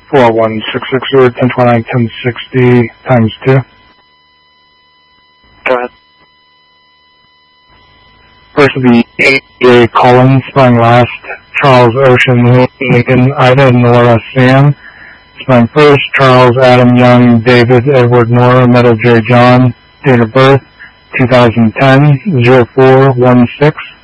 41660 1029 1060 times 2. Go ahead. First of the A. Collins, spelling last, Charles Ocean Lincoln Ida Nora Sam, spelling first, Charles Adam Young David Edward Nora Meadow J. John, date of birth 2010 0416.